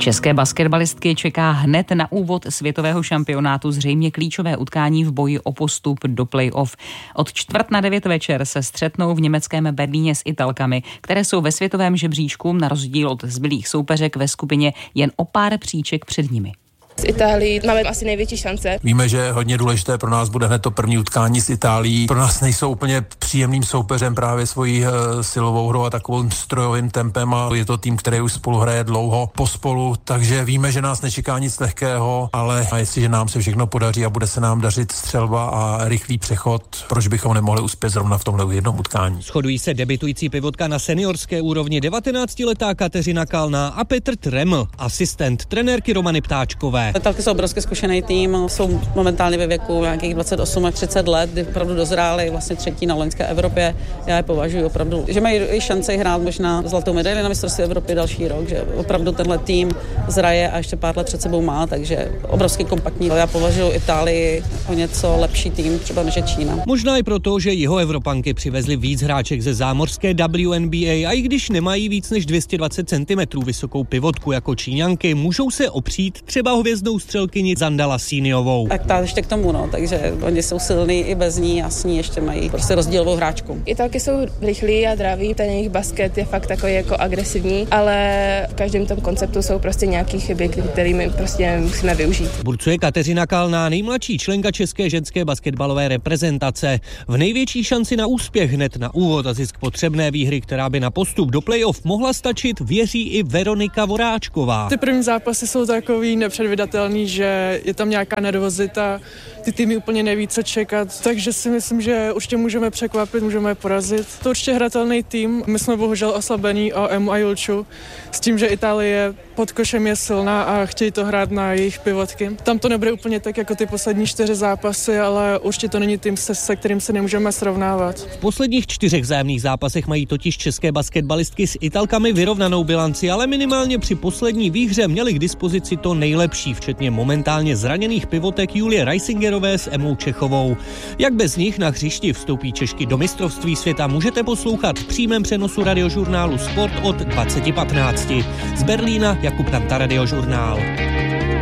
České basketbalistky čeká hned na úvod světového šampionátu zřejmě klíčové utkání v boji o postup do play-off. Od 8:45 večer se střetnou v německém Berlíně s Italkami, které jsou ve světovém žebříčku na rozdíl od zbylých soupeřek ve skupině jen o pár příček před nimi. Z Itálii máme asi největší šance. Víme, že hodně důležité pro nás bude hned to první utkání s Itálií. Pro nás nejsou úplně příjemným soupeřem právě svojí silovou hrou a takovým strojovým tempem a je to tým, který už spolu hraje dlouho pospolu, takže víme, že nás nečeká nic lehkého, ale jestliže nám se všechno podaří a bude se nám dařit střelba a rychlý přechod, proč bychom nemohli uspět zrovna v tomhle jednom utkání. Shodují se debutující pivotka na seniorské úrovni 19letá Kateřina Kalná a Petr Treml, asistent trenérky Romany Ptáčkové. Italky jsou obrovsky zkušený tým, jsou momentálně ve věku nějakých 28 až 30 let, kdy opravdu dozráli vlastně třetí na loňské Evropě. Já je považuji opravdu, že mají i šanci hrát možná zlatou medaili na mistrovství Evropy další rok, že opravdu tenhle tým zraje a ještě pár let před sebou má, takže obrovský kompaktní. Já považuji Itálii o něco lepší tým, třeba než je Čína. Možná i proto, že jihoevropanky přivezly víc hráček ze zámořské WNBA a i když nemají víc než 220 cm vysokou pivotku jako Číňanky, můžou se opřít třeba hvězdnou střelkyni Zandala Síniovou. Tak ta ještě k tomu, takže oni jsou silní i bez ní a s ní ještě mají prostě rozdílovou hráčku. Italky jsou rychlí a draví, ten jejich basket je fakt takový jako agresivní, ale v každém tom konceptu jsou prostě nějaké chyby, kterými prostě musíme využít. Burcuje Kateřina Kalná, nejmladší členka české ženské basketbalové reprezentace. V největší šanci na úspěch hned na úvod a zisk potřebné výhry, která by na postup do playoff mohla stačit, věří i Veronika Voráčková. Ty první zápasy jsou takový nepředvídatelný, že je tam nějaká nervozita, ty týmy úplně neví, co čekat, takže si myslím, že určitě můžeme překvapit, můžeme je porazit. To určitě hratelný tým, my jsme bohužel oslabení o Emu a Julču, s tím, že Itálie pod košem je silná a chtějí to hrát na jejich pivotky. Tam to nebude úplně tak jako ty poslední 4 zápasy, ale určitě to není tým, se kterým se nemůžeme srovnávat. V posledních 4 vzájemných zápasech mají totiž české basketbalistky s Italkami vyrovnanou bilanci, ale minimálně při poslední výhře měli k dispozici to nejlepší, včetně momentálně zraněných pivotek Julie Reisingerové s Emou Čechovou. Jak bez nich na hřišti vstoupí Češky do mistrovství světa, můžete poslouchat v přímém přenosu radiožurnálu Sport od 20:15. Z Berlína Jakub Tanta, Radiožurnál.